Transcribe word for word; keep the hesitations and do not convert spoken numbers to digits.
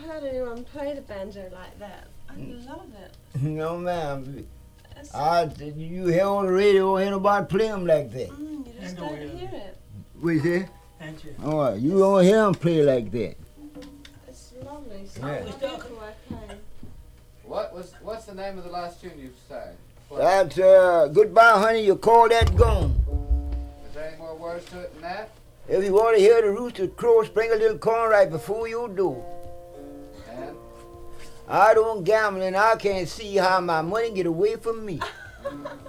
heard anyone play the banjo like that. I love it. No, ma'am. It's, I, you hear on the radio, ain't nobody play them like that. mm, you just don't hear it. What you say? Thank you. Oh, you don't hear them play like that. It's lovely. So Yeah. beautiful I play. What was what's the name of the last tune you sang? What- That's, uh, goodbye, honey, you call that gone. Is there any more words to it than that? If you want to hear the rooster crow, sprinkle a little corn right before you do. And I don't gamble and I can't see how my money get away from me.